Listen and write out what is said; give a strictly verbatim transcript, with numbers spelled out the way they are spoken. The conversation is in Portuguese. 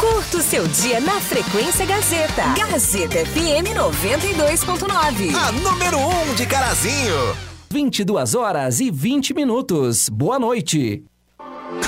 Curta o seu dia na Frequência Gazeta. Gazeta F M noventa e dois ponto nove. A número um de Carazinho. vinte e duas horas e vinte minutos. Boa noite.